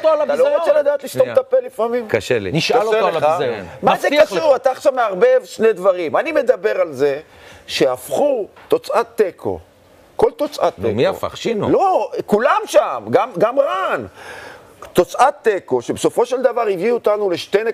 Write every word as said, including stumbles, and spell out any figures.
אותו על הביזיון. אתה לא רוצה לדעת לשתום את הפה לפעמים? קשה לי. נשאל אותו על הביזיון. מה זה קשור? אתה עכשיו מערבב שני דברים. אני מדבר על זה שהפכו תוצאת טקו. כל תוצאת טקו. מי הפך? שינו. לא, כולם שם, גם, גם רן. תוצאת טקו, שבסופו של דבר הביאו אותנו לשתי